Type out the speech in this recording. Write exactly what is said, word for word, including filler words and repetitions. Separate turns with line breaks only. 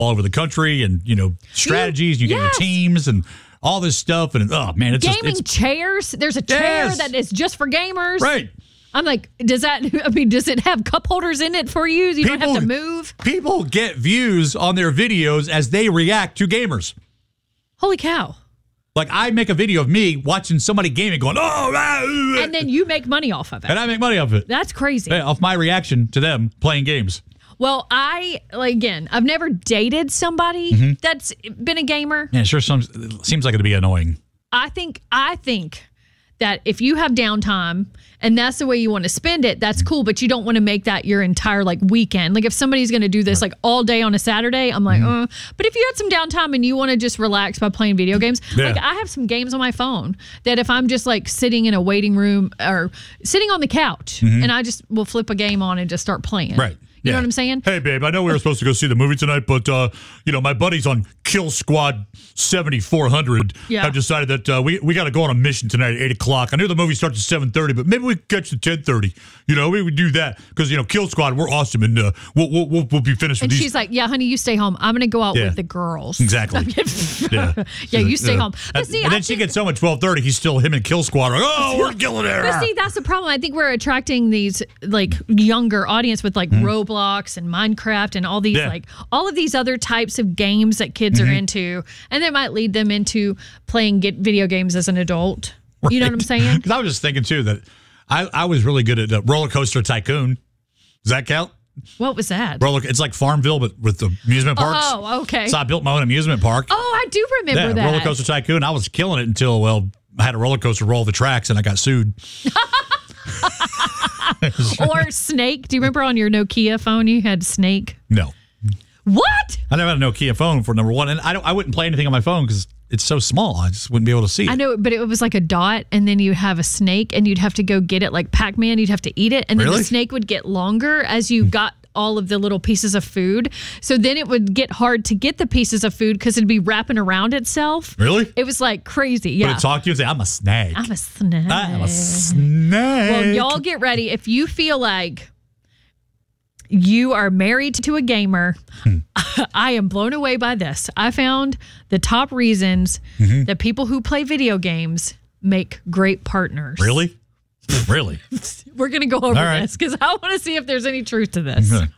all over the country, and you know strategies. You, you
yes.
get your teams and all this stuff, and oh man, it's
gaming
just, it's,
chairs. There's a chair
yes.
that is just for gamers.
Right.
I'm like, does that? I mean, does it have cup holders in it for you? You
people,
don't have to move.
People get views on their videos as they react to gamers.
Holy cow!
Like, I make a video of me watching somebody gaming, going, oh, ah,
and then you make money off of it.
And I make money off it.
That's crazy.
Yeah, off my reaction to them playing games.
Well, I, like, again, I've never dated somebody mm-hmm. that's been a gamer.
Yeah, sure. Some, it seems like it'd be annoying.
I think, I think that if you have downtime and that's the way you want to spend it, that's cool, but you don't want to make that your entire like weekend. Like if somebody's going to do this like all day on a Saturday, I'm like, mm-hmm. uh. But if you had some downtime and you want to just relax by playing video games, yeah. like I have some games on my phone that if I'm just like sitting in a waiting room or sitting on the couch mm-hmm. and I just will flip a game on and just start playing.
Right.
You
yeah.
know what I'm saying?
Hey, babe, I know we were supposed to go see the movie tonight, but, uh, you know, my buddies on Kill Squad seventy-four hundred
yeah.
have decided that uh, we we got to go on a mission tonight at eight o'clock. I knew the movie starts at seven thirty, but maybe we could catch the ten thirty. You know, we would do that because, you know, Kill Squad, we're awesome, and uh, we'll, we'll, we'll be finished with
and
these.
And she's like, yeah, honey, you stay home. I'm going to go out
yeah.
with the girls.
Exactly.
yeah. yeah, you stay
yeah.
home. But see,
and then
I
she
think,
gets home at twelve thirty. He's still him and Kill Squad. Like, oh, we're killing it.
But see, that's the problem. I think we're attracting these, like, younger audience with, like, mm-hmm. Roblox and Minecraft and all these, yeah. like, all of these other types of games that kids mm-hmm. are into. And that might lead them into playing get video games as an adult. Right. You know what I'm saying?
Because I was just thinking, too, that I, I was really good at uh, Roller Coaster Tycoon. Does that count?
What was that?
Roller, it's like Farmville, but with the amusement parks.
Oh, okay.
So I built my own amusement park.
Oh, I do remember
yeah,
that.
Roller Coaster Tycoon. I was killing it until, well, I had a roller coaster roll the tracks and I got sued.
Or Snake. Do you remember on your Nokia phone you had Snake?
No.
What?
I never had a Nokia phone for number one, and I don't. I wouldn't play anything on my phone because it's so small. I just wouldn't be able to see it.
I know, but it was like a dot, and then you have a snake, and you'd have to go get it like Pac-Man. You'd have to eat it, and then
really?
the snake would get longer as you got all of the little pieces of food. So then it would get hard to get the pieces of food because it'd be wrapping around itself.
Really?
It was like crazy. Yeah.
Would it talk to you and say, I'm a snake?
I'm a snake.
I'm a snake.
Well, y'all get ready. If you feel like you are married to a gamer, hmm. I am blown away by this. I found the top reasons mm-hmm. that people who play video games make great partners.
Really? Really?
We're going to go over
right.
this because I want to see if there's any truth to this.
Okay.